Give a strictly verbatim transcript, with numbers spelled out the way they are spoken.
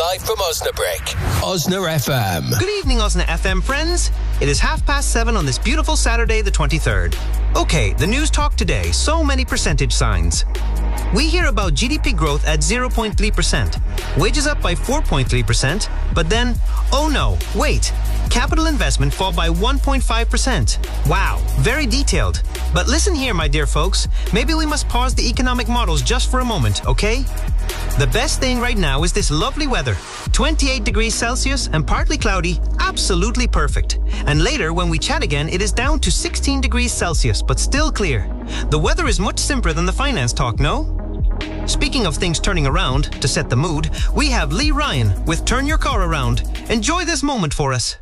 live from Osnabrick. Osna F M. Good evening, Osna F M friends. It is half past seven on this beautiful Saturday, the twenty-third. Okay, the news talk today. So many percentage signs. We hear about G D P growth at zero point three percent. Wages up by four point three percent. But then, oh no, wait. Capital investment fall by one point five percent. Wow, very detailed. But listen here, my dear folks. Maybe we must pause the economic models just for a moment, okay? The best thing right now is this lovely weather. twenty-eight degrees Celsius and partly cloudy, absolutely perfect. And later, when we chat again, it is down to sixteen degrees Celsius, but still clear. The weather is much simpler than the finance talk, no? Speaking of things turning around, to set the mood, we have Lee Ryan with Turn Your Car Around. Enjoy this moment for us.